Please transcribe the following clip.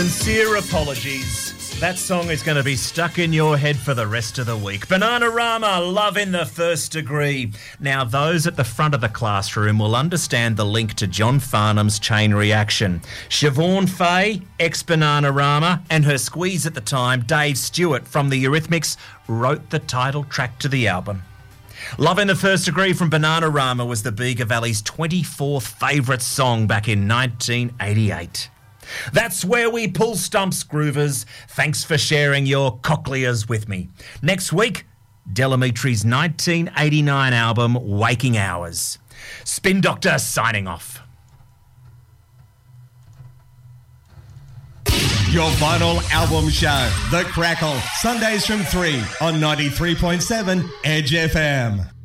sincere apologies. That song is going to be stuck in your head for the rest of the week. Bananarama, Love in the First Degree. Now, those at the front of the classroom will understand the link to John Farnham's Chain Reaction. Siobhan Fay, ex-Bananarama, and her squeeze at the time, Dave Stewart from the Eurythmics, wrote the title track to the album. Love in the First Degree from Bananarama was the Bega Valley's 24th favourite song back in 1988. That's where we pull stumps, groovers. Thanks for sharing your cochlears with me. Next week, Delamitri's 1989 album, Waking Hours. Spin Doctor signing off. Your final album show, The Crackle, Sundays from 3 on 93.7 Edge FM.